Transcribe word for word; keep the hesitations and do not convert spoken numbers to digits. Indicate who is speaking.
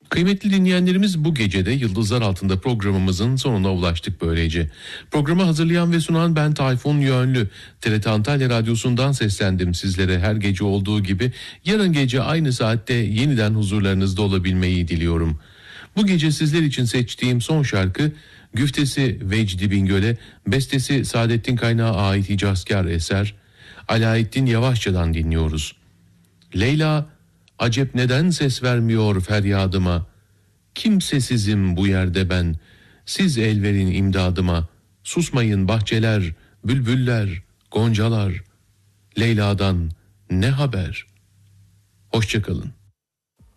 Speaker 1: Kıymetli dinleyenlerimiz, bu gecede Yıldızlar Altında programımızın sonuna ulaştık böylece. Programı hazırlayan ve sunan ben Tayfun Yönlü. T R T Antalya Radyosu'ndan seslendim sizlere. Her gece olduğu gibi yarın gece aynı saatte yeniden huzurlarınızda olabilmeyi diliyorum. Bu gece sizler için seçtiğim son şarkı, güftesi Vecdi Bingöl'e, bestesi Saadettin Kaynağı ait hicazkar eser Alaeddin Yavaşça'dan dinliyoruz. Leyla, acep neden ses vermiyor feryadıma? Kimsesizim bu yerde ben, siz el verin imdadıma. Susmayın bahçeler, bülbüller, goncalar. Leyla'dan ne haber? Hoşça kalın.